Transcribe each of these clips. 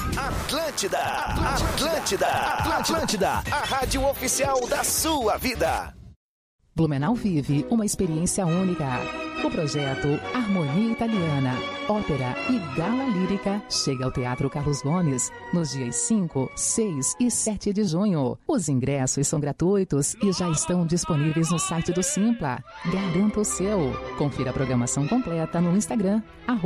Atlântida, a rádio oficial da sua vida. Blumenau vive uma experiência única. O projeto Harmonia Italiana, Ópera e Gala Lírica chega ao Teatro Carlos Gomes nos dias 5, 6 e 7 de junho. Os ingressos são gratuitos e já estão disponíveis no site do Simpla. Garanta o seu. Confira a programação completa no Instagram,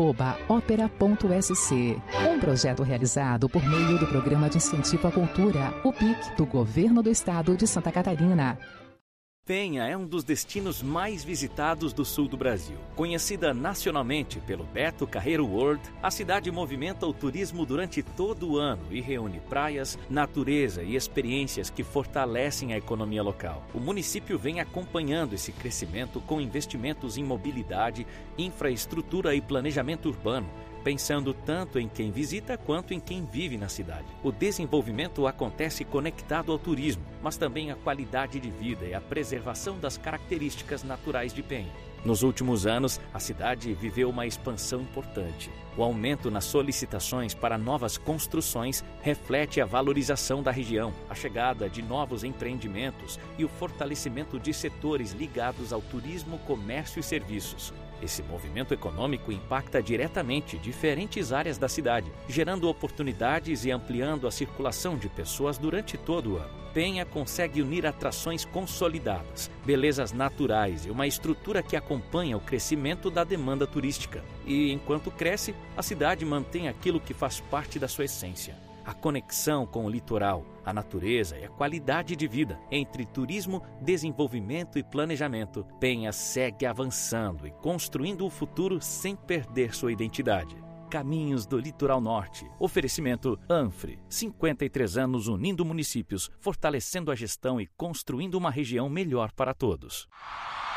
@opera.sc. Um projeto realizado por meio do Programa de Incentivo à Cultura, o PIC, do Governo do Estado de Santa Catarina. Penha é um dos destinos mais visitados do sul do Brasil. Conhecida nacionalmente pelo Beto Carreiro World, a cidade movimenta o turismo durante todo o ano e reúne praias, natureza e experiências que fortalecem a economia local. O município vem acompanhando esse crescimento com investimentos em mobilidade, infraestrutura e planejamento urbano, pensando tanto em quem visita quanto em quem vive na cidade. O desenvolvimento acontece conectado ao turismo, mas também à qualidade de vida e à preservação das características naturais de Penha. Nos últimos anos, a cidade viveu uma expansão importante. O aumento nas solicitações para novas construções reflete a valorização da região, a chegada de novos empreendimentos e o fortalecimento de setores ligados ao turismo, comércio e serviços. Esse movimento econômico impacta diretamente diferentes áreas da cidade, gerando oportunidades e ampliando a circulação de pessoas durante todo o ano. Penha consegue unir atrações consolidadas, belezas naturais e uma estrutura que acompanha o crescimento da demanda turística. E, enquanto cresce, a cidade mantém aquilo que faz parte da sua essência: a conexão com o litoral, a natureza e a qualidade de vida. Entre turismo, desenvolvimento e planejamento, Penha segue avançando e construindo o futuro sem perder sua identidade. Caminhos do Litoral Norte. Oferecimento Anfre. 53 anos unindo municípios, fortalecendo a gestão e construindo uma região melhor para todos.